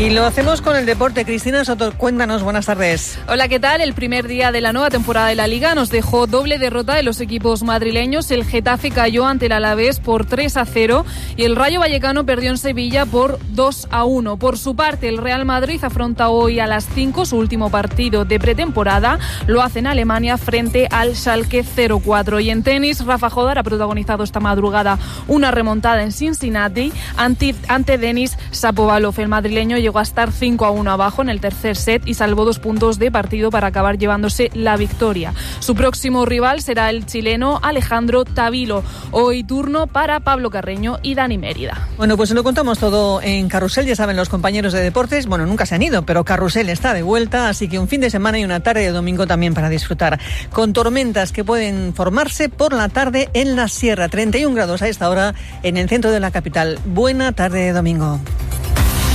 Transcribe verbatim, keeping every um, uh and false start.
Y lo hacemos con el deporte. Cristina Soto, cuéntanos, buenas tardes. Hola, ¿qué tal? El primer día de la nueva temporada de la Liga nos dejó doble derrota de los equipos madrileños. El Getafe cayó ante el Alavés por tres a cero y el Rayo Vallecano perdió en Sevilla por dos a uno. Por su parte, el Real Madrid afronta hoy a las cinco su último partido de pretemporada. Lo hace en Alemania frente al Schalke cero cuatro. Y en tenis, Rafa Jodar ha protagonizado esta madrugada una remontada en Cincinnati ante, ante Denis Shapovalov. El madrileño llegó a estar cinco a uno abajo en el tercer set y salvó dos puntos de partido para acabar llevándose la victoria. Su próximo rival será el chileno Alejandro Tavilo. Hoy turno para Pablo Carreño y Dani Mérida. Bueno, pues lo contamos todo en Carrusel, ya saben los compañeros de deportes, bueno, nunca se han ido, pero Carrusel está de vuelta, así que un fin de semana y una tarde de domingo también para disfrutar. Con tormentas que pueden formarse por la tarde en la sierra, treinta y un grados a esta hora en el centro de la capital. Buena tarde de domingo.